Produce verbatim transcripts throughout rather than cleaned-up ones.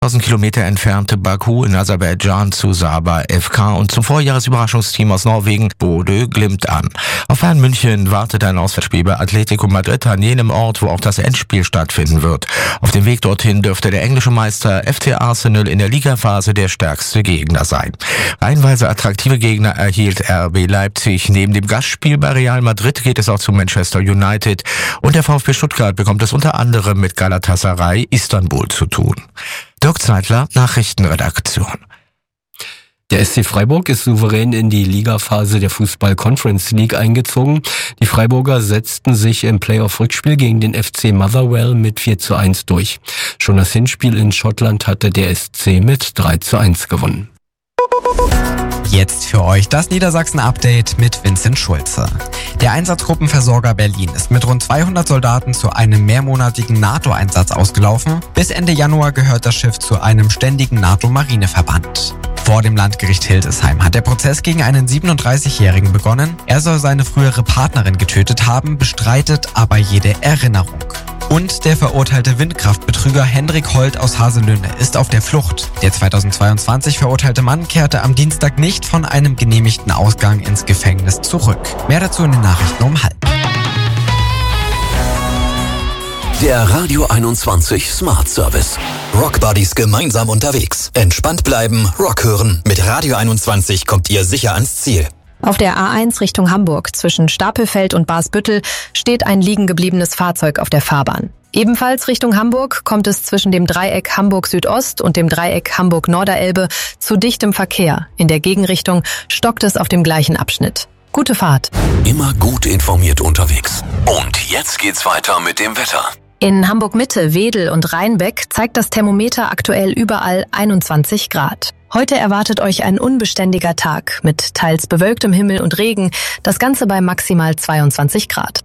tausend Kilometer entfernte Baku in Aserbaidschan zu Sabah F K und zum Vorjahresüberraschungsteam aus Norwegen Bodø Glimt an. Auf Bayern München wartet ein Auswärtsspiel bei Atletico Madrid an jenem Ort, wo auch das Endspiel stattfinden wird. Auf dem Weg dorthin dürfte der englische Meister F C Arsenal in der Ligaphase der stärkste Gegner sein. Reihenweise attraktive Gegner erhielt R B Leipzig. Neben dem Gastspiel bei Real Madrid geht es auch zu Manchester United und der VfB Stuttgart bekommt es unter anderem mit Galatasaray Istanbul zu tun. Dirk Zeitler, Nachrichtenredaktion. Der S C Freiburg ist souverän in die Ligaphase der Fußball-Conference League eingezogen. Die Freiburger setzten sich im Playoff-Rückspiel gegen den F C Motherwell mit vier zu eins durch. Schon das Hinspiel in Schottland hatte der S C mit drei zu eins gewonnen. Jetzt für euch das Niedersachsen-Update mit Vincent Schulze. Der Einsatzgruppenversorger Berlin ist mit rund zweihundert Soldaten zu einem mehrmonatigen NATO-Einsatz ausgelaufen. Bis Ende Januar gehört das Schiff zu einem ständigen NATO-Marineverband. Vor dem Landgericht Hildesheim hat der Prozess gegen einen siebenunddreißigjährigen begonnen. Er soll seine frühere Partnerin getötet haben, bestreitet aber jede Erinnerung. Und der verurteilte Windkraftbetrüger Hendrik Holt aus Haselünne ist auf der Flucht. Der zweitausendzweiundzwanzig verurteilte Mann kehrte am Dienstag nicht von einem genehmigten Ausgang ins Gefängnis zurück. Mehr dazu in den Nachrichten um halb. Der Radio einundzwanzig Smart Service. Rock Buddies gemeinsam unterwegs. Entspannt bleiben, Rock hören. Mit Radio einundzwanzig kommt ihr sicher ans Ziel. Auf der A eins Richtung Hamburg zwischen Stapelfeld und Barsbüttel steht ein liegen gebliebenes Fahrzeug auf der Fahrbahn. Ebenfalls Richtung Hamburg kommt es zwischen dem Dreieck Hamburg Südost und dem Dreieck Hamburg Norderelbe zu dichtem Verkehr. In der Gegenrichtung stockt es auf dem gleichen Abschnitt. Gute Fahrt. Immer gut informiert unterwegs. Und jetzt geht's weiter mit dem Wetter. In Hamburg-Mitte, Wedel und Rheinbeck zeigt das Thermometer aktuell überall einundzwanzig Grad. Heute erwartet euch ein unbeständiger Tag mit teils bewölktem Himmel und Regen, das Ganze bei maximal zweiundzwanzig Grad.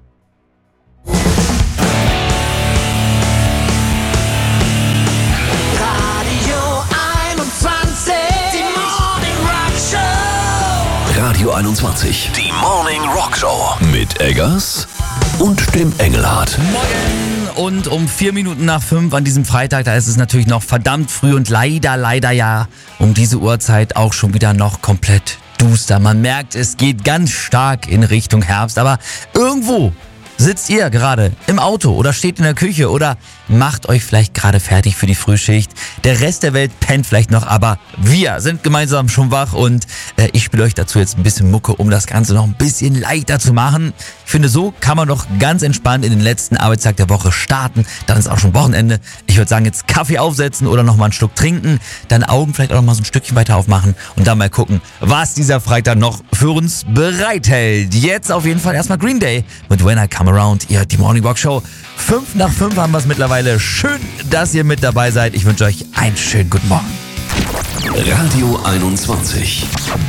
Radio einundzwanzig, die Morning Rock Show. Radio einundzwanzig, die Morning Rock Show. Mit Eggers und dem Engelhardt. Morgen! Und um vier Minuten nach fünf an diesem Freitag, da ist es natürlich noch verdammt früh und leider, leider ja um diese Uhrzeit auch schon wieder noch komplett duster. Man merkt, es geht ganz stark in Richtung Herbst, aber irgendwo sitzt ihr gerade im Auto oder steht in der Küche oder macht euch vielleicht gerade fertig für die Frühschicht. Der Rest der Welt pennt vielleicht noch, aber wir sind gemeinsam schon wach und äh, ich spiele euch dazu jetzt ein bisschen Mucke, um das Ganze noch ein bisschen leichter zu machen. Ich finde, so kann man doch ganz entspannt in den letzten Arbeitstag der Woche starten. Dann ist auch schon Wochenende. Ich würde sagen, jetzt Kaffee aufsetzen oder noch mal einen Schluck trinken, dann Augen vielleicht auch noch mal so ein Stückchen weiter aufmachen und dann mal gucken, was dieser Freitag noch für uns bereithält. Jetzt auf jeden Fall erstmal Green Day mit When I Come Around, ihr die Morning Rock Show. Fünf nach fünf haben wir es mittlerweile. Schön, dass ihr mit dabei seid. Ich wünsche euch einen schönen guten Morgen. Radio einundzwanzig.